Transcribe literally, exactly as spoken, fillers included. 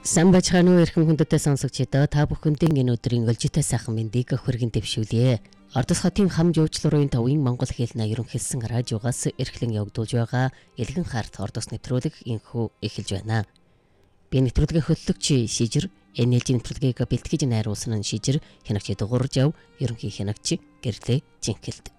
Сайн бачхааны эрхэм хүндэтэй сонсогчдоо та бүхэндээ энэ өдрийн өлжитэй сайхан мэндийг хүргэн дэвшүүлье. Ардас хотын хам жуулчлалын төвийн Монгол хэлний ерөнхийлсөн радиогоос эрхлэн явагдуулж байгаа Илгэн харт ордос нэвтрүүлэг инхүү эхэлж байна. Би нэвтрүүлгийн хөтлөгч Шижир, эн эл нэвтрүүлгийг бэлтгэж найруулсан нь Шижир, хянагч дугуурж яв, ерөнхий хянагч Гэрлээ Жинхэлд.